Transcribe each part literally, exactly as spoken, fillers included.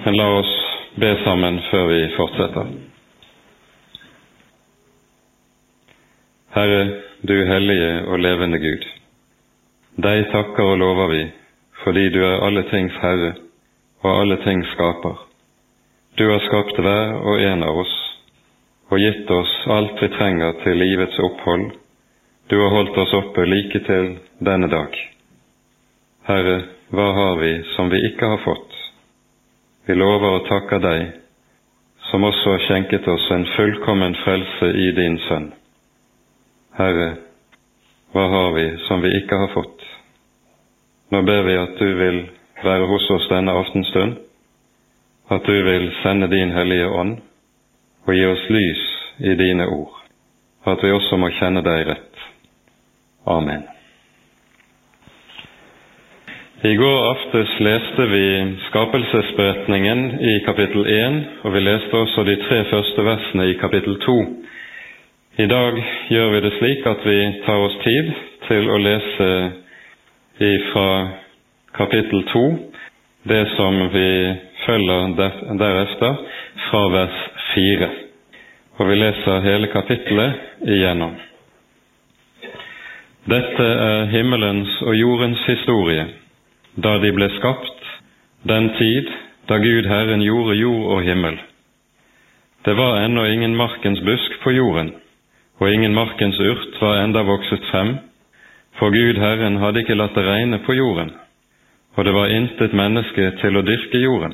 Men la oss be sammen før vi fortsetter. Herre, du hellige og levende Gud, deg takker og lover vi, fordi du er alle tings Herre og alle ting skaper. Du har skapt hver og en av oss, og gitt oss alt vi trenger til livets opphold. Du har holdt oss oppe like til denne dag. Herre, hva har vi som vi ikke har fått? Vi lover og takker deg, som også har skjenket oss en fullkommen frelse i din Sønn. Herre, hva har vi som vi ikke har fått? Nå ber vi at du vil være hos oss denne aftenstund, at du vil sende din hellige ånd og gi oss lys i dine ord, at vi også må kjenne deg rett. Amen. I går aftes leste vi skapelsesberetningen i kapittel én, og vi leste også de tre første versene i kapittel to. I dag gjør vi det slik at vi tar oss tid til å lese fra kapittel to, det som vi følger derefter fra vers fire. Og vi leser hele kapittelet igjennom. Dette er himmelens og jordens historie, da de ble skapt, den tid da Gud Herren gjorde jord og himmel. Det var ennå ingen markens busk på jorden, og ingen markens urt var enda vokset frem, for Gud Herren hadde ikke latt det regne på jorden, og det var intet menneske til å dyrke jorden.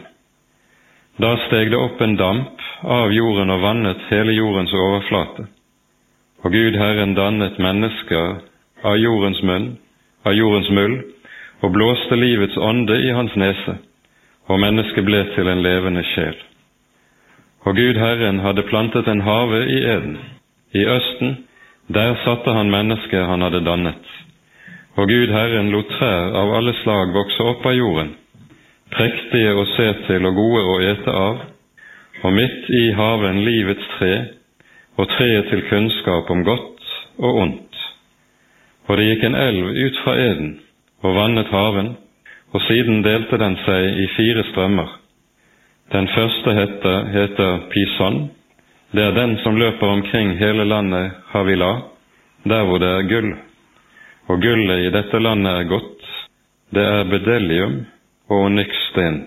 Da steg det opp en damp av jorden og vannet hele jordens overflate, og Gud Herren dannet mennesker av jordens munn, av jordens mull, og blåste livets ånde i hans nese, og mennesket ble til en levende sjel. Og Gud Herren hadde plantet en have i Eden. I østen, der satte han mennesket han hadde dannet. Og Gud Herren lot trær av alle slag vokse opp av jorden, prektige å se til og gode å ete av, og midt i haven livets tre, og treet til kunnskap om godt og ondt. Og det gikk en elv ut fra Eden, og vannet haven, og siden delte den seg i fire strømmer. Den første heter, heter Pison, det er den som løper omkring hele landet Havila, der hvor det er gull. Og gullet i dette landet er godt, det er bedellium og onyxsten.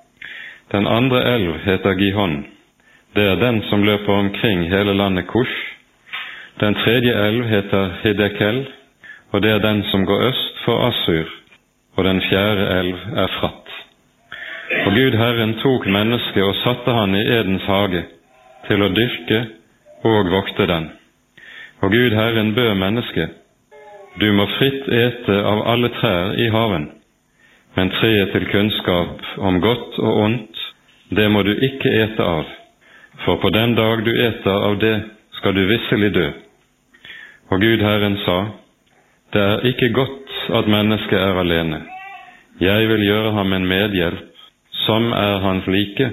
Den andre elv heter Gihon, det er den som løper omkring hele landet Kush. Den tredje elv heter Hiddekel, og det er den som går øst for Assur, og den fjerde elv er Fratt. Og Gud Herren tok mennesket og satte han i Edens hage, til å dyrke og vokte den. Og Gud Herren bød mennesket, du må fritt ete av alle trær i haven, men treet til kunnskap om godt og ondt, det må du ikke ete av, for på den dag du eter av det, skal du visselig dø. Og Gud Herren sa, det er ikke godt at mennesket er alene. Jeg vil gjøre ham en medhjelp, som er hans like.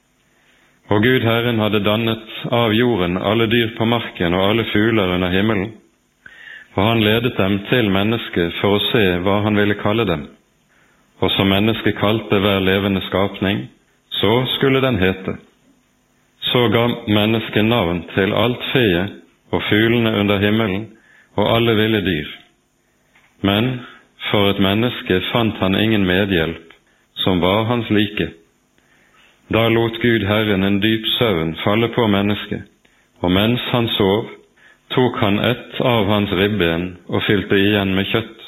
Og Gud Herren hadde dannet av jorden alle dyr på marken og alle fugler under himmelen, og han ledet dem til mennesket for å se hva han ville kalle dem. Og som mennesket kalte hver levende skapning, så skulle den hete. Så ga mennesket navn til alt feet og fuglene under himmelen og alle ville dyr. Men for et menneske fant han ingen medhjelp, som var hans like. Da lot Gud Herren en dyp søvn falle på mennesket, og mens han sov, tok han ett av hans ribben og fylte igjen med kjøtt.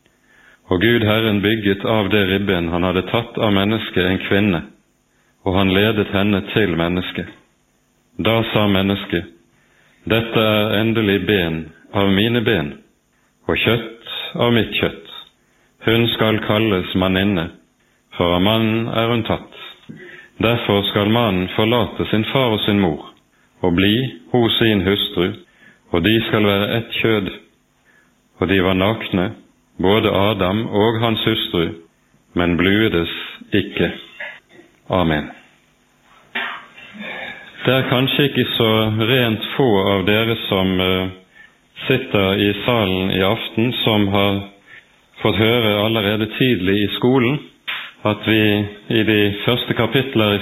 Og Gud Herren bygget av det ribben han hadde tatt av mennesket en kvinne, og han ledet henne til mennesket. Da sa mennesket, dette er endelig ben av mine ben, og kjøtt av mitt kjøtt. Hun skal kalles manninne, for av mannen er hun tatt. Derfor skal mannen forlate sin far og sin mor, og bli hos sin hustru, og de skal være ett kjød. Og de var nakne, både Adam og hans hustru, men bluedes ikke. Amen. Det er kanskje ikke så rent få av dere som uh, sitter i salen i aften, som har fått høre allerede tidlig i skolen at vi i de første kapitler i